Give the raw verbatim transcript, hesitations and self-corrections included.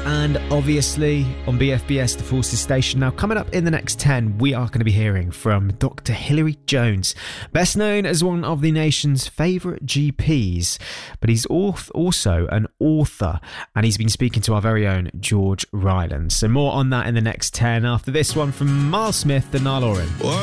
and obviously on B F B S, the Forces Station. Now, coming up in the next ten, we are going to be hearing from Doctor Hilary Jones, best known as one of the nation's favourite G Ps, but he's also an author, and he's been speaking to our very own George Ryland. So more on that in the next ten after this one from Miles Smith and Niall Horan.